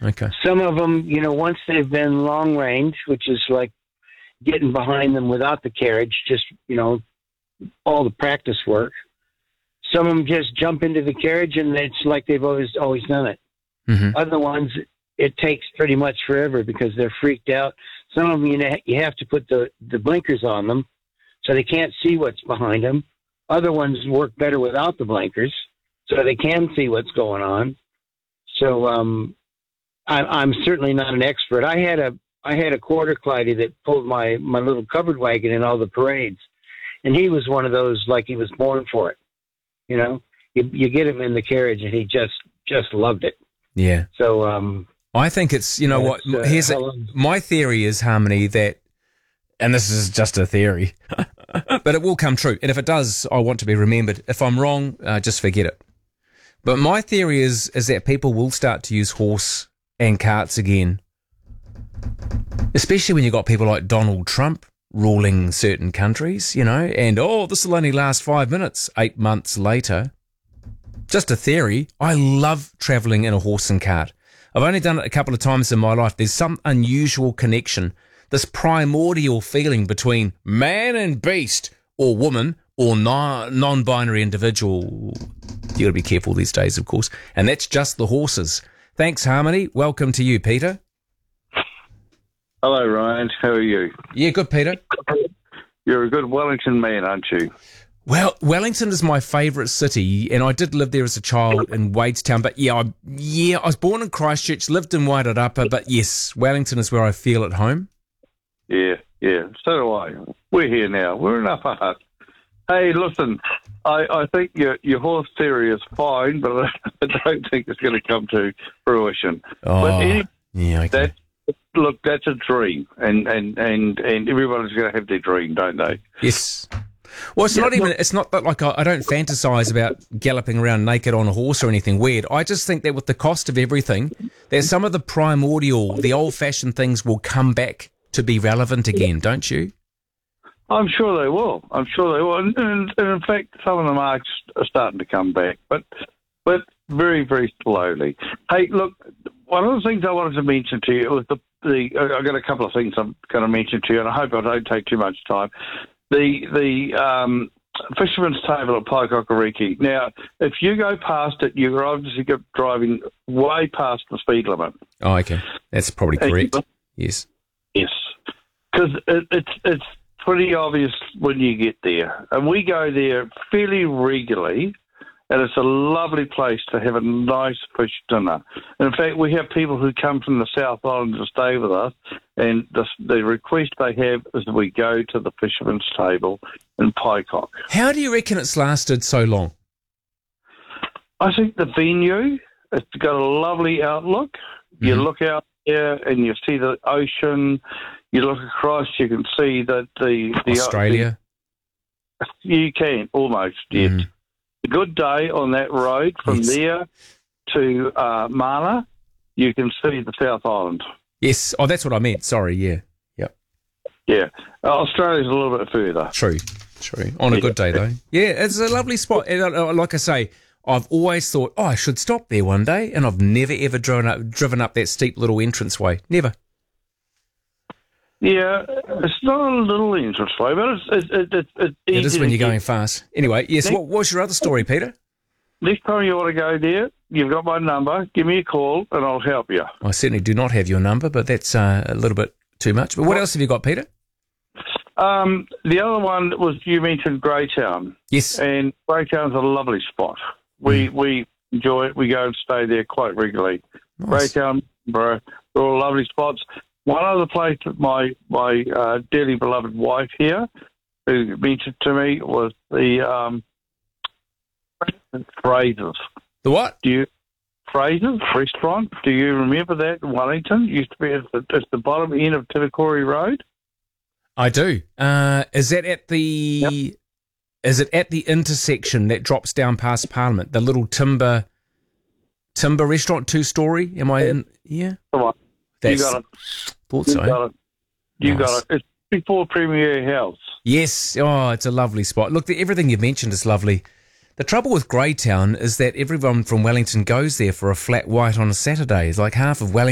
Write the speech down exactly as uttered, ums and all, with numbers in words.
Okay. Some of them, you know, once they've been long range, which is like getting behind them without the carriage, just, you know, all the practice work. Some of them just jump into the carriage and it's like they've always always done it. Mm-hmm. Other ones, it takes pretty much forever because they're freaked out. Some of them, you know, you have to put the, the blinkers on them so they can't see what's behind them. Other ones work better without the blinkers so they can see what's going on. So um, I, I'm certainly not an expert. I had a I had a quarter clydie that pulled my, my little covered wagon in all the parades, and he was one of those like he was born for it. You know, you, you get him in the carriage, and he just just loved it. Yeah. So um, I think it's, you know what, uh, here's a, my theory is, Harmony, that, and this is just a theory, but it will come true. And if it does, I want to be remembered. If I'm wrong, uh, just forget it. But my theory is is that people will start to use horse and carts again, especially when you've got people like Donald Trump ruling certain countries, you know, and, oh, this will only last five minutes, eight months later. Just a theory. I love travelling in a horse and cart. I've only done it a couple of times in my life. There's some unusual connection, this primordial feeling between man and beast, or woman, or non- non-binary individual. You got to be careful these days, of course. And that's just the horses. Thanks, Harmony. Welcome to you, Peter. Hello, Ryan. How are you? Yeah, good, Peter. You're a good Wellington man, aren't you? Well, Wellington is my favourite city, and I did live there as a child in Wadestown. But yeah, I, yeah, I was born in Christchurch, lived in Wairarapa, but yes, Wellington is where I feel at home. Yeah, yeah. So do I. We're here now. We're in Upper Hutt. Hey, listen, I, I think your your horse theory is fine, but I don't think it's going to come to fruition. Oh, but any, yeah, okay. that, look, that's a dream, and, and, and, and everybody's going to have their dream, don't they? Yes. Well, it's yeah, not even, look, it's not that like I, I don't fantasize about galloping around naked on a horse or anything weird. I just think that with the cost of everything, that some of the primordial, the old-fashioned things will come back to be relevant again, don't you? I'm sure they will. I'm sure they will. And, and, and in fact, some of them are are starting to come back, but but very, very slowly. Hey, look, one of the things I wanted to mention to you was the, the I've got a couple of things I'm going to mention to you, and I hope I don't take too much time. The the um, Fisherman's Table at Paikakariki. Now, if you go past it, you're obviously driving way past the speed limit. Oh, okay. That's probably correct. Yes. Yes. Because it, it's it's pretty obvious when you get there. And we go there fairly regularly, and it's a lovely place to have a nice fish dinner. And in fact, we have people who come from the South Island to stay with us, and the, the request they have is that we go to the Fisherman's Table in Paikok. How do you reckon it's lasted so long? I think the venue, it's got a lovely outlook. Mm-hmm. You look out there and you see the ocean. You look across, you can see that the... the Australia? The, you can, almost, yes. Mm. A good day on that road from yes. there to uh, Mana, you can see the South Island. Yes. Oh, that's what I meant. Sorry, yeah. Yep. Yeah. Uh, Australia's a little bit further. True, true. On a yeah. good day, though. Yeah, it's a lovely spot. And, uh, like I say, I've always thought, oh, I should stop there one day, and I've never, ever driven up, driven up that steep little entranceway. Never. Yeah, it's not a little entranceway, but it's it's it's, it's, it's easy. It is when you're going fast. Anyway, yes. Next, what, what's your other story, Peter? Next time you want to go there, you've got my number. Give me a call, and I'll help you. I certainly do not have your number, but that's uh, a little bit too much. But what else have you got, Peter? Um, the other one was you mentioned Greytown. Yes, and Greytown's a lovely spot. We mm. we enjoy it. We go and stay there quite regularly. Nice. Greytown, bro, they're all lovely spots. One other place that my my uh, dearly beloved wife here, who mentioned to me, was the um, Fraser's. The what? Do you Fraser's restaurant? Do you remember that in Wellington? It used to be at the, at the bottom end of Titakori Road. I do. Uh, is that at the? Yep. Is it at the intersection that drops down past Parliament? The little timber timber restaurant, two story. Am I in? Yeah. Come on. That's, you got it. Thought you so. Got it. You nice. got it. It's before Premier House. Yes. Oh, it's a lovely spot. Look, the, everything you've mentioned is lovely. The trouble with Greytown is that everyone from Wellington goes there for a flat white on a Saturday. It's like half of Wellington